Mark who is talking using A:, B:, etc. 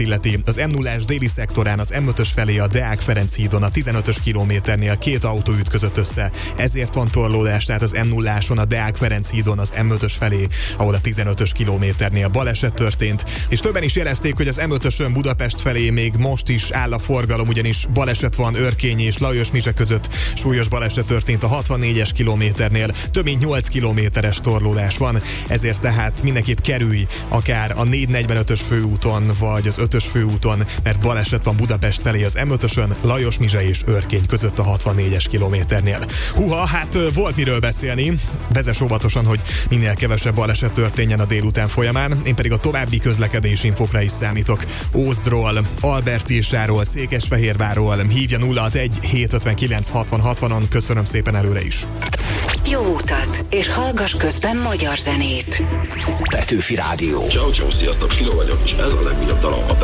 A: illeti, az M0-ás déli szektorán az M5-ös felé a Deák Ferenc hídon a 15-ös kilométernél 2 autó ütközött össze. Ezért van torlódás, tehát az M0-áson a Deák Ferenc hídon az M5-ös felé, ahol a 15-ös kilométernél baleset történt. És többen is jelezték, hogy az M5-ösön Budapest felé még most is áll a forgalom, ugyanis baleset van Örkény és Lajos-Mizse között. Súlyos baleset történt a 64-es kilométernél, több mint 8 kilométeres torlódás van, ezért tehát mindenképp kerülj akár a 445-ös főúton, vagy az 5-ös főúton, mert baleset van Budapest felé az M5-ösön, Lajos-Mizse és Örkény között a 64-es kilométernél. Húha, hát volt miről beszélni, vezess óvatosan, hogy minél kevesebb baleset történjen a délután folyamán, én pedig a további közlekedési infokra is számítok. Ózdról, Albertírssáról, Székesfehérvárról hívja 061 759 60 60-on, köszönöm szépen előre is.
B: Jó utat, és hallgass közben magyar zenét.
C: Petőfi Rádió.
D: Ciao, sziasztok, Filo vagyok, és ez a legújabb dalom a